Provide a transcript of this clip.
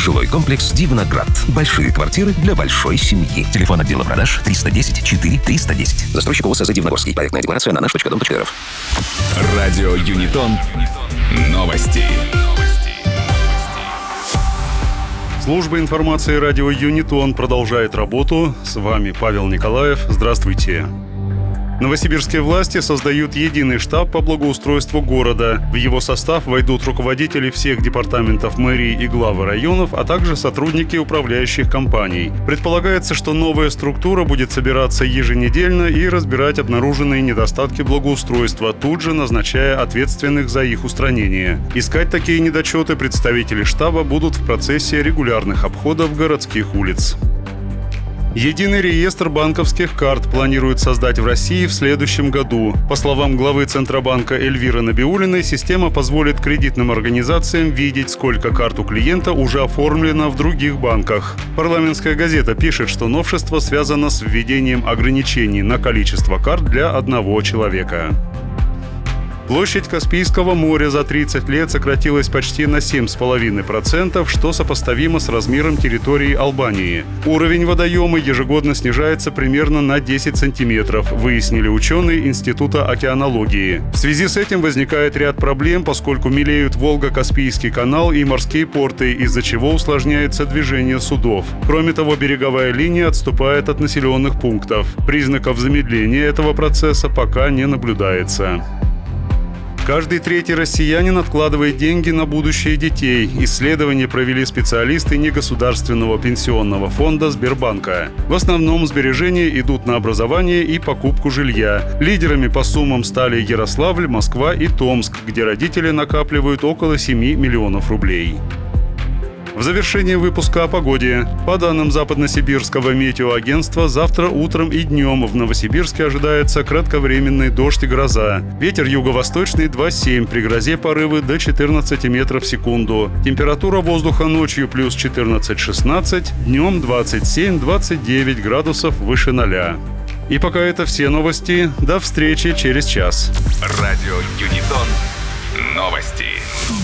Жилой комплекс «Дивноград». Большие квартиры для большой семьи. Телефон отдела продаж 310 4 310. Застройщик ОСЗ «Дивногорский». Проектная декларация на nаш.дом.рф. Радио Юнитон. Новости. Служба информации радио Юнитон продолжает работу. С вами Павел Николаев. Здравствуйте. Новосибирские власти создают единый штаб по благоустройству города. В его состав войдут руководители всех департаментов мэрии и главы районов, а также сотрудники управляющих компаний. Предполагается, что новая структура будет собираться еженедельно и разбирать обнаруженные недостатки благоустройства, тут же назначая ответственных за их устранение. Искать такие недочеты представители штаба будут в процессе регулярных обходов городских улиц. Единый реестр банковских карт планируют создать в России в следующем году. По словам главы Центробанка Эльвиры Набиуллиной, система позволит кредитным организациям видеть, сколько карт у клиента уже оформлено в других банках. Парламентская газета пишет, что новшество связано с введением ограничений на количество карт для одного человека. Площадь Каспийского моря за 30 лет сократилась почти на 7,5%, что сопоставимо с размером территории Албании. Уровень водоема ежегодно снижается примерно на 10 сантиметров, выяснили ученые Института океанологии. В связи с этим возникает ряд проблем, поскольку мелеют Волго-Каспийский канал и морские порты, из-за чего усложняется движение судов. Кроме того, береговая линия отступает от населенных пунктов. Признаков замедления этого процесса пока не наблюдается. Каждый третий россиянин откладывает деньги на будущее детей. Исследование провели специалисты негосударственного пенсионного фонда Сбербанка. В основном сбережения идут на образование и покупку жилья. Лидерами по суммам стали Ярославль, Москва и Томск, где родители накапливают около 7 миллионов рублей. В завершение выпуска о погоде. По данным Западносибирского метеоагентства, завтра утром и днем в Новосибирске ожидается кратковременный дождь и гроза. Ветер юго-восточный 2,7, при грозе порывы до 14 метров в секунду. Температура воздуха ночью плюс 14-16, днем 27-29 градусов выше 0. И пока это все новости. До встречи через час. Радио Юнитон. Новости.